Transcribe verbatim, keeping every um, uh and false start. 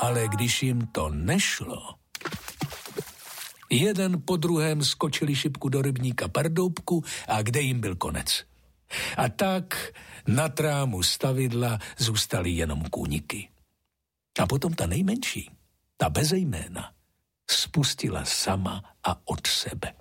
Ale když jim to nešlo, jeden po druhém skočili šipku do rybníka Pardoubku a kde jim byl konec. A tak na trámu stavidla zůstaly jenom kůniky. A potom ta nejmenší, ta beze jména, spustila sama a od sebe.